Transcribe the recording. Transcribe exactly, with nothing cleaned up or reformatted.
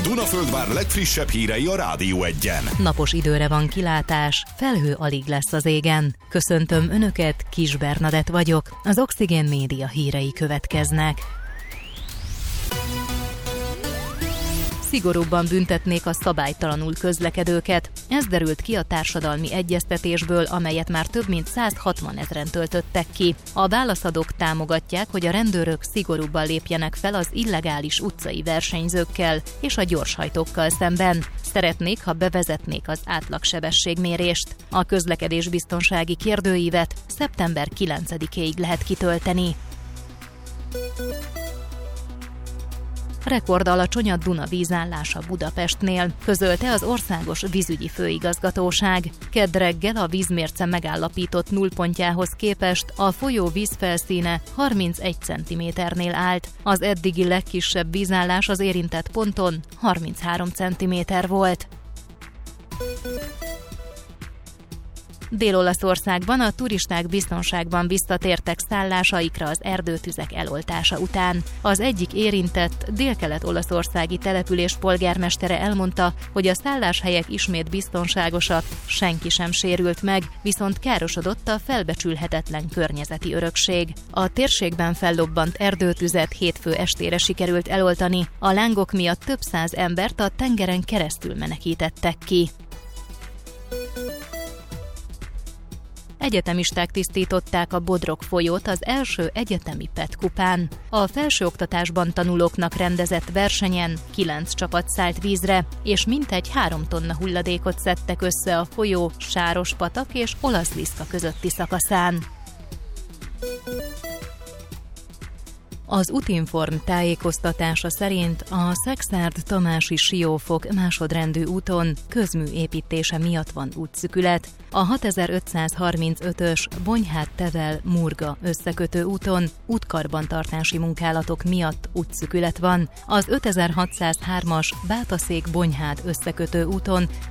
Dunaföldvár legfrissebb hírei a Rádió Egyen. Napos időre van kilátás, felhő alig lesz az égen. Köszöntöm Önöket, Kis Bernadett vagyok. Az Oxigén Média hírei következnek. Szigorúbban büntetnék a szabálytalanul közlekedőket. Ez derült ki a társadalmi egyeztetésből, amelyet már több mint száz hatvan ezren töltöttek ki. A válaszadók támogatják, hogy a rendőrök szigorúbban lépjenek fel az illegális utcai versenyzőkkel és a gyorshajtókkal szemben. Szeretnék, ha bevezetnék az átlagsebességmérést. A közlekedésbiztonsági kérdőívet szeptember kilencedikéig lehet kitölteni. Rekord alacsony a Duna vízállása Budapestnél, közölte az Országos Vízügyi Főigazgatóság. Kedd reggel a vízmérce megállapított nullpontjához képest a folyó vízfelszíne harmincegy centiméternél állt. Az eddigi legkisebb vízállás az érintett ponton harminchárom centiméter volt. Dél-Olaszországban a turisták biztonságban visszatértek szállásaikra az erdőtüzek eloltása után. Az egyik érintett délkelet-olaszországi település polgármestere elmondta, hogy a szálláshelyek ismét biztonságosak, senki sem sérült meg, viszont károsodott a felbecsülhetetlen környezeti örökség. A térségben fellobbant erdőtüzet hétfő estére sikerült eloltani, a lángok miatt több száz embert a tengeren keresztül menekítettek ki. Egyetemisták tisztították a Bodrog folyót az első egyetemi pé e té kupán. A felsőoktatásban tanulóknak rendezett versenyen kilenc csapat szállt vízre, és mintegy három tonna hulladékot szedtek össze a folyó Sárospatak és Olaszliszka közötti szakaszán. Az Utinform tájékoztatása szerint a Szekszárd-Tamási Siófok másodrendű úton közmű építése miatt van útszükület. A hatezer-ötszázharmincötös Bonyhád-Tevel-Murga összekötő úton útkarbantartási munkálatok miatt útszükület van. Az ötezer-hatszázhármas Bátaszék-Bonyhád összekötő úton